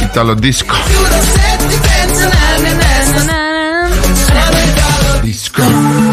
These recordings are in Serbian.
Italo disco. Disco.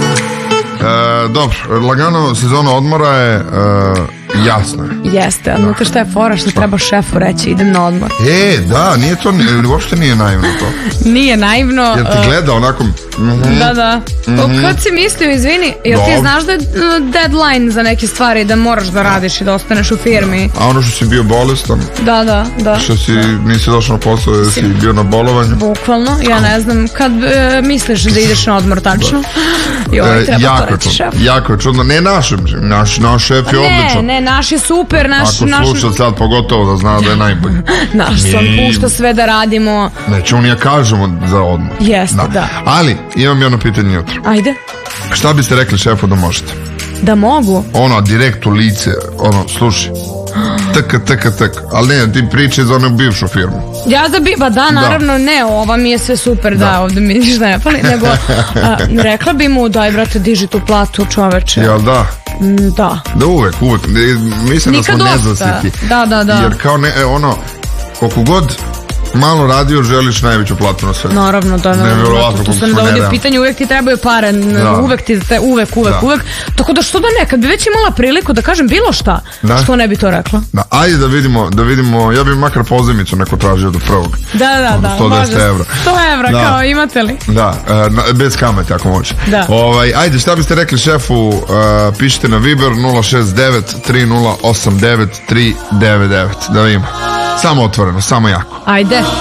Dobro, lagano sezona odmora je jasna. Jeste, ali znate šta je fora, što treba šefu reći idem na odmor. Da, nije to, uopšte nije naivno to. Nije naivno. Jer ti gleda onako... Da. Kad si mislio, izvini, jer ti znaš da je deadline za neke stvari, da moraš da radiš i da ostaneš u firmi. A ono što si bio bolestan? Da. Što si, nisi došao na posao, da si bio na bolovanju? Bukvalno, ja ne znam, kad misliš da ideš na odmor tačno? Joj, treba to reći šef. Jako je čudno, ne našem, naš šef je odličan. Ne, naš je super, Ako sluša sad pogotovo da zna da je najbolji. Naš sam pušta sve da radimo. Nećemo ni ja kažemo za odmor. Jeste, da. Ali, imam jedno pitanje jutro. Ajde. Šta biste rekli šefu da možete? Da mogu? Ono, direkt u lice, slušaj. Tak, ali ne, ti priče za onu bivšu firmu. Ja za da, naravno, ne, ova mi je sve super, da, ovdje mi ništa ne fali, nego rekla bi mu, daj brate, diži tu platu, čoveče. Jel da? Da. Da, uvek, mislim da smo nezasiti. Da. Jer kao ne, koliko god malo radio, želiš najveću platu na sve. Naravno, da. To se ne dovodi u pitanje, uvek ti trebaju pare, uvek. Tako da što da ne, kad bi već imala priliku da kažem bilo šta, što ne bi to rekla? Da, ajde da vidimo, ja bih makar pozajmicu neko tražio do prvog. Da, 110 evra. 100 evra, kao imate li? Da, bez kamate ako može. Ajde, šta biste rekli šefu, pišite na Viber 069 3089 399, da vidimo. Samo otvoreno, samo jako. Ajde.